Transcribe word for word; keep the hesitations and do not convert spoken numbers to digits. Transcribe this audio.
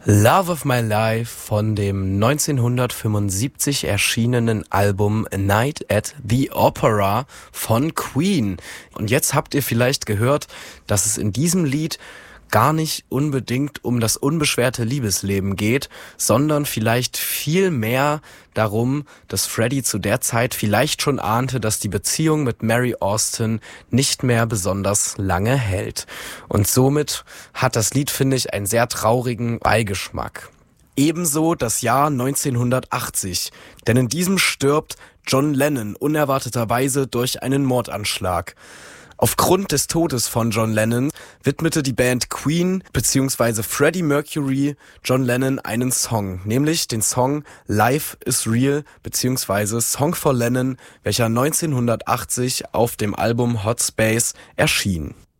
Love of My Life von dem neunzehnhundertfünfundsiebzig erschienenen Album A Night at the Opera von Queen. Und jetzt habt ihr vielleicht gehört, dass es in diesem Lied gar nicht unbedingt um das unbeschwerte Liebesleben geht, sondern vielleicht viel mehr darum, dass Freddie zu der Zeit vielleicht schon ahnte, dass die Beziehung mit Mary Austin nicht mehr besonders lange hält. Und somit hat das Lied, finde ich, einen sehr traurigen Beigeschmack. Ebenso das Jahr neunzehnhundertachtzig, denn in diesem stirbt John Lennon unerwarteterweise durch einen Mordanschlag. Aufgrund des Todes von John Lennon widmete die Band Queen bzw. Freddie Mercury John Lennon einen Song, nämlich den Song Life is Real bzw. Song for Lennon, welcher neunzehnhundertachtzig auf dem Album Hot Space erschien.